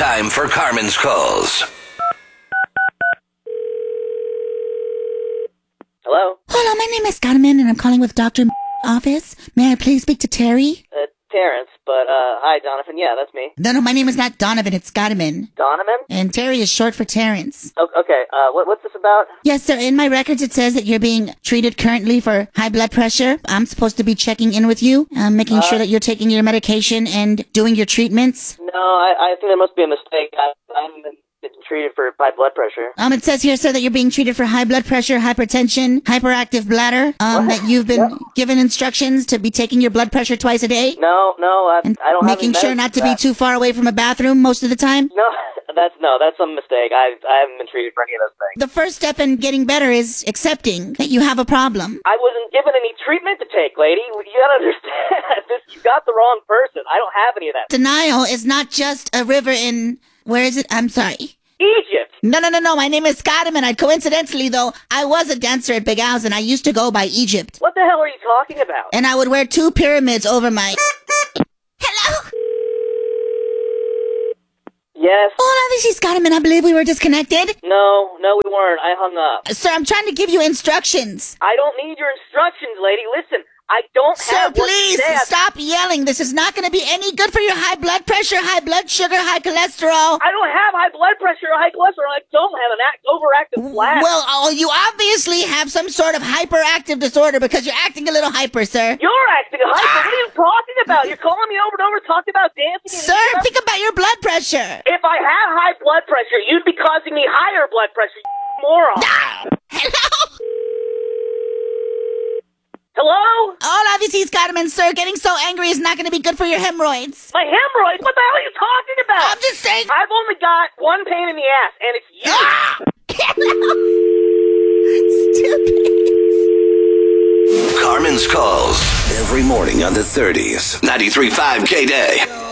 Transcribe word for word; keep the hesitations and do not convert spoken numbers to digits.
time for Carmen's Calls. Hello? Hello, my name is Carmen, and I'm calling with Doctor office. May I please speak to Terry? Uh, Terrence, but, uh, hi, Donovan. Yeah, that's me. No, no, my name is not Donovan, it's Carmen. Donovan? And Terry is short for Terrence. O- okay, uh, what, what's this about? Yes, sir, in my records it says that you're being treated currently for high blood pressure. I'm supposed to be checking in with you, um, making Uh, sure that you're taking your medication and doing your treatments. No, I, I think there must be a mistake. I, I'm been treated for high blood pressure. Um, it says here, sir, that you're being treated for high blood pressure, hypertension, hyperactive bladder, um, What? that you've been What? given instructions to be taking your blood pressure twice a day. No, no, I, And I don't have making any sure not to be medicine too far away from a bathroom most of the time. for that. No, that's, no, that's a mistake. I, I haven't been treated for any of those things. The first step in getting better is accepting that you have a problem. I wasn't given any treatment to take, lady. You gotta understand. This, you got the wrong person. I don't have any of that. Denial is not just a river in, where is it? I'm sorry. Egypt! No, no, no, no. My name is Scottiman. I coincidentally, though, I was a dancer at Big Al's and I used to go by Egypt. What the hell are you talking about? And I would wear two pyramids over my... Hello? Yes? Hola, this is Scottiman. I believe we were disconnected. No, no, we weren't. I hung up. Sir, I'm trying to give you instructions. I don't need your instructions, lady. Listen, I don't Sir, have what you please said. stop yelling. This is not going to be any good for your high blood pressure, high blood sugar, high cholesterol. I don't have high blood pressure or high cholesterol. I don't have an act overactive bladder. Well, oh, you obviously have some sort of hyperactive disorder because you're acting a little hyper, sir. You're acting hyper. What are you talking about? You're calling me over and over talking about dancing and Sir, stuff? think about your blood pressure. If I had high blood pressure, you'd be causing me higher blood pressure, you moron. Ah! Hello? Hello? All obviously, Scottiman, sir, getting so angry is not going to be good for your hemorrhoids. My hemorrhoids? What the hell are you talking about? I'm just saying. I've only got one pain in the ass, and it's you. Ah! Hello? Stupid. Carmen's Calls. Every morning on the thirties. ninety-three point five K-Day.